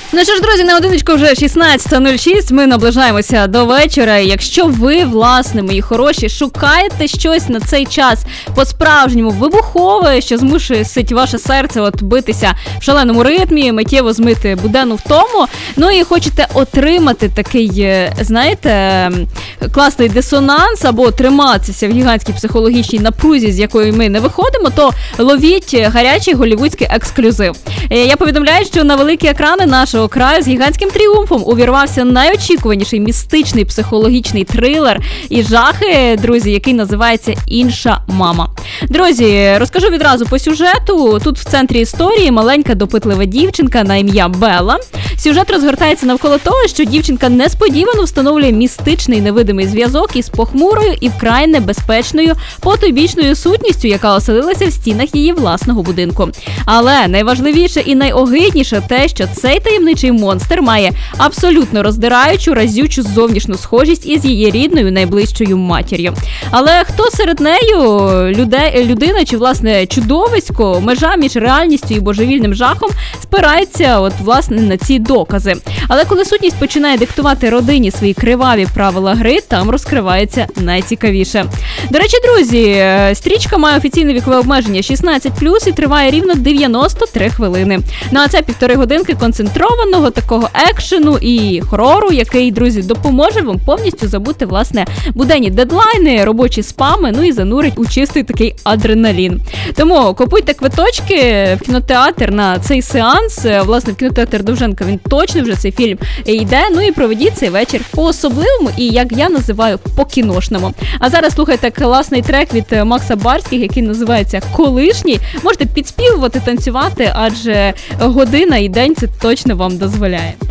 Ну що ж, друзі, на годиночку вже 16:06, ми наближаємося до вечора. Якщо ви, власне, мої хороші, шукаєте щось на цей час по-справжньому вибухове, що змушує ваше серце от битися в шаленому ритмі, миттєво змити буденну втому, ну і хочете отримати такий, знаєте, класний дисонанс або триматися в гігантській психологічній напрузі, з якої ми не виходимо, то ловіть гарячий голлівудський ексклюзив. Я повідомляю, що на великі екрани нашого краю з гігантським тріумфом увірвався найочікуваніший містичний психологічний трилер і жахи, друзі, який називається «Інша мама». Друзі, розкажу відразу по сюжету. Тут в центрі історії маленька допитлива дівчинка на ім'я Белла. Сюжет розгортається навколо того, що дівчинка несподівано встановлює містичний невидимий зв'язок із похмурою і вкрай небезпечною потойбічною сутністю, яка оселилася в стінах її власного будинку. Але найважливіше і найогидніше те, що цей таємничий монстр має абсолютно роздираючу, разючу зовнішню схожість із її рідною найближчою матір'ю. Але хто серед нею, людина чи, власне, чудовисько, межа між реальністю і божевільним жахом спирається, от, власне, на ці докази. Але коли сутність починає диктувати родині свої криваві правила гри, там розкривається найцікавіше. До речі, друзі, стрічка має офіційне вікове обмеження 16+, і триває рівно 93 хвилини. Ну а це 1,5 годинки концентрованого такого екшену і хорору, який, друзі, допоможе вам повністю забути, власне, буденні дедлайни, робочі спами, ну і занурить у чистий такий адреналін. Тому купуйте квиточки в кінотеатр на цей сеанс. Власне, в кінотеатр Довженка він точно вже цей фільм йде. Ну і проведіть цей вечір по-особливому і, як я називаю, по-кіношному. А зараз слухайте класний трек від Макса Барських, який називається «Колишній». Можете підспівувати, танцювати, адже година і день це точно вам дозволяє.